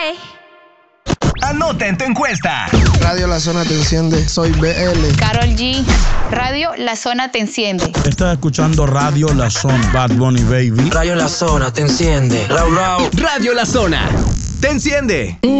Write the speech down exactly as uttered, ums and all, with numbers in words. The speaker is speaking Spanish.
Bye. Anota en tu encuesta. Radio La Zona te enciende. Soy B L. Karol G. Radio La Zona te enciende. Estás escuchando Radio La Zona. Bad Bunny Baby. Radio La Zona te enciende. Raúl Raúl. Radio La Zona te enciende.